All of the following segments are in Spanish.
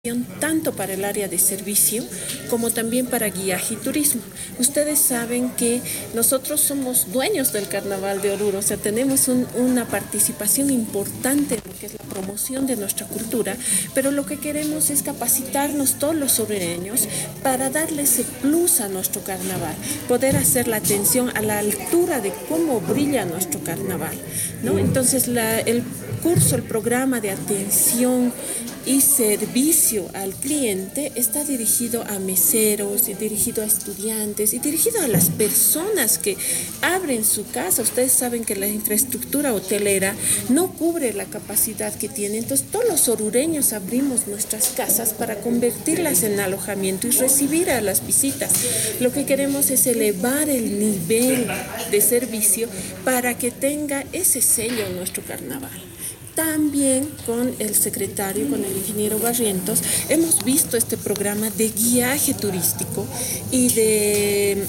tanto para el área de servicio como también para guiaje y turismo. Ustedes saben que nosotros somos dueños del Carnaval de Oruro, o sea, tenemos una participación importante en lo que es la promoción de nuestra cultura, pero lo que queremos es capacitarnos todos los orureños para darle ese plus a nuestro carnaval, poder hacer la atención a la altura de cómo brilla nuestro carnaval, ¿no? Entonces el programa de atención y servicio al cliente está dirigido a meseros, y dirigido a estudiantes y dirigido a las personas que abren su casa. Ustedes saben que la infraestructura hotelera no cubre la capacidad que tiene, entonces todos los orureños abrimos nuestras casas para convertirlas en alojamiento y recibir a las visitas. Lo que queremos es elevar el nivel de servicio para que tenga ese sello en nuestro carnaval. También con el secretario, con el ingeniero Barrientos, hemos visto este programa de guiaje turístico y de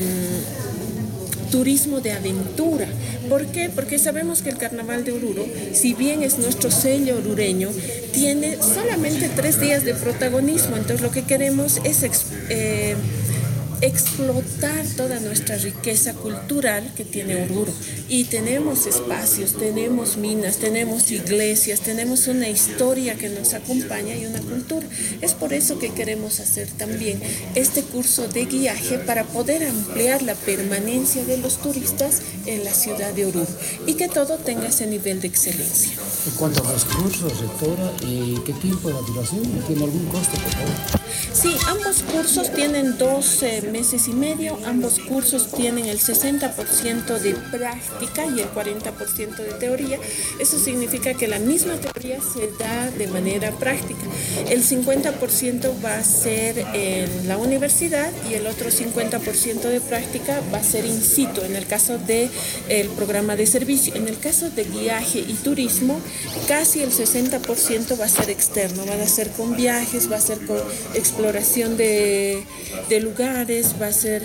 turismo de aventura. ¿Por qué? Porque sabemos que el Carnaval de Oruro, si bien es nuestro sello orureño, tiene solamente 3 días de protagonismo. Entonces lo que queremos es explotar toda nuestra riqueza cultural que tiene Oruro. Y tenemos espacios, tenemos minas, tenemos iglesias, tenemos una historia que nos acompaña y una cultura. Es por eso que queremos hacer también este curso de guiaje para poder ampliar la permanencia de los turistas en la ciudad de Oruro y que todo tenga ese nivel de excelencia. En cuanto a los cursos, rectora, ¿qué tiempo de duración? ¿Tiene algún costo, por favor? Sí, ambos cursos tienen 12 meses y medio, ambos cursos tienen el 60% de práctica y el 40% de teoría. Eso significa que la misma teoría se da de manera práctica. El 50% va a ser en la universidad y el otro 50% de práctica va a ser in situ, en el caso del programa de servicio. En el caso de guiaje y turismo, casi el 60% va a ser externo, va a ser con viajes, va a ser con exploración de lugares, va a ser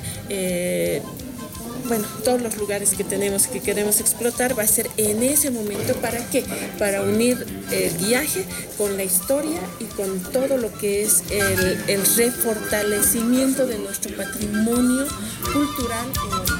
todos los lugares que tenemos que queremos explotar, va a ser en ese momento. ¿Para qué? Para unir el guiaje con la historia y con todo lo que es el refortalecimiento de nuestro patrimonio cultural en Oruro.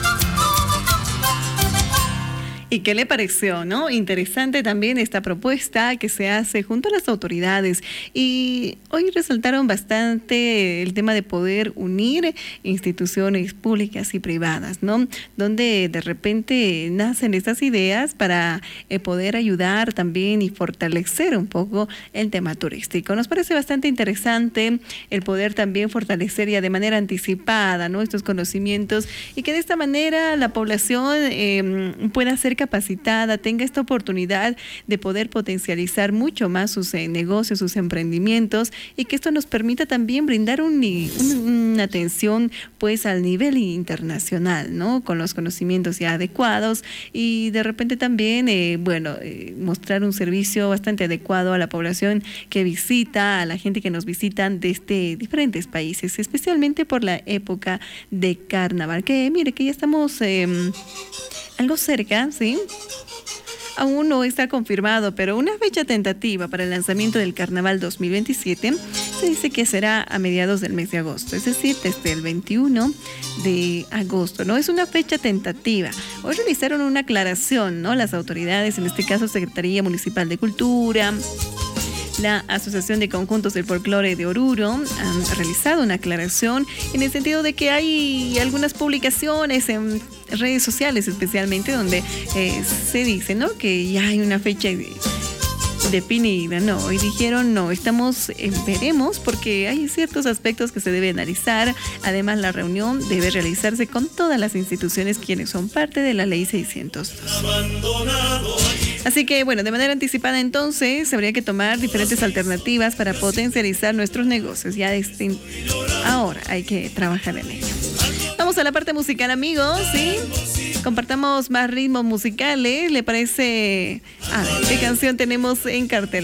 ¿Y qué le pareció, no? Interesante también esta propuesta que se hace junto a las autoridades. Y hoy resaltaron bastante el tema de poder unir instituciones públicas y privadas, ¿no? Donde de repente nacen estas ideas para poder ayudar también y fortalecer un poco el tema turístico. Nos parece bastante interesante el poder también fortalecer ya de manera anticipada, ¿no?, estos conocimientos y que de esta manera la población pueda ser capacitada, tenga esta oportunidad de poder potencializar mucho más sus negocios, sus emprendimientos, y que esto nos permita también brindar una atención pues al nivel internacional, ¿no?, con los conocimientos ya adecuados y de repente también mostrar un servicio bastante adecuado a la población que visita, a la gente que nos visitan desde diferentes países, especialmente por la época de carnaval, que mire que ya estamos algo cerca, ¿sí? Aún no está confirmado, pero una fecha tentativa para el lanzamiento del Carnaval 2027 se dice que será a mediados del mes de agosto, es decir, desde el 21 de agosto, ¿no? Es una fecha tentativa. Hoy realizaron una aclaración, ¿no?, las autoridades, en este caso Secretaría Municipal de Cultura, la Asociación de Conjuntos del Folclore de Oruro, han realizado una aclaración en el sentido de que hay algunas publicaciones en redes sociales especialmente donde se dice, ¿no?, que ya hay una fecha definida. No, hoy dijeron no, veremos, porque hay ciertos aspectos que se debe analizar. Además, la reunión debe realizarse con todas las instituciones quienes son parte de la Ley 602. Así que, de manera anticipada entonces, habría que tomar diferentes alternativas para potencializar nuestros negocios. Ya ahora hay que trabajar en ello. Vamos a la parte musical, amigos, ¿sí? Compartamos más ritmos musicales. ¿Le parece? A ver, ¿qué canción tenemos en cartel?